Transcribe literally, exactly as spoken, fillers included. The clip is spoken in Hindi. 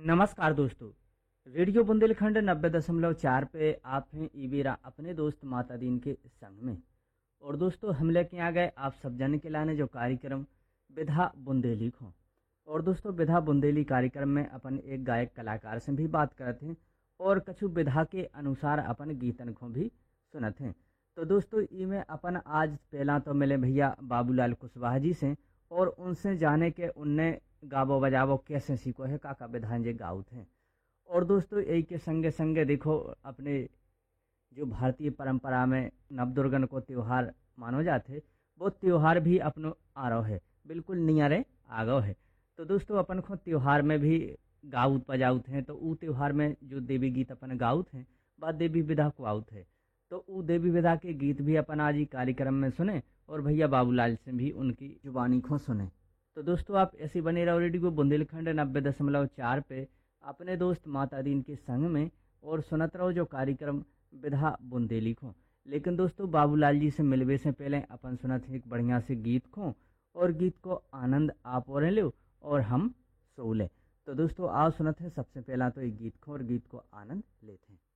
नमस्कार दोस्तों। रेडियो बुंदेलखंड नब्बे दशमलव चार पे आप हैं ईवीरा अपने दोस्त माता दीन के संग में। और दोस्तों हम लेके आ गए आप सब जन के लाने जो कार्यक्रम विधा बुंदेली को। और दोस्तों विधा बुंदेली कार्यक्रम में अपन एक गायक कलाकार से भी बात करते हैं और कछु विधा के अनुसार अपन गीतन को भी सुनते हैं। तो दोस्तों इमें अपन आज पहला तो मिले भैया बाबूलाल कुशवाहा जी से और उनसे जाने के उनने गावो बजावो कैसे सीखो है काका विधान जे गाउत हैं। और दोस्तों यही के संगे संगे देखो अपने जो भारतीय परंपरा में नवदुर्गन को त्योहार मानो जाते वो त्योहार भी अपनो आ रहो है, बिल्कुल नियरे आगो है। तो दोस्तों अपन को त्योहार में भी गाउत बजाउत हैं। तो ऊ त्योहार में जो देवी गीत अपन गाउत हैं बाद देवी विधा को आउत है। तो ऊ देवी विधा के गीत भी अपन आज ही कार्यक्रम में सुने और भैया बाबूलाल से भी उनकी जुबानी को सुने। तो दोस्तों आप ऐसे बने रहो रेडियो बुंदेलखंड नब्बे दशमलव चार पे अपने दोस्त माता दीन के संग में और सुनत रहो जो कार्यक्रम विधा बुंदेली को। लेकिन दोस्तों बाबूलाल जी से मिलवे से पहले अपन सुनत एक बढ़िया से गीत को और गीत को आनंद आप और लो और हम सो ले। तो दोस्तों आओ सुनत है सबसे पहला तो एक गीत को और गीत को आनंद लेते हैं।